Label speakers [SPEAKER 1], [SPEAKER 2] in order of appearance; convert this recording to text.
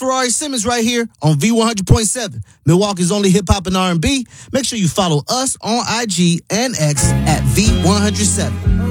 [SPEAKER 1] Ferrari Simmons right here on V100.7, Milwaukee's only hip-hop and R&B. Make sure you follow us on IG and X at V107.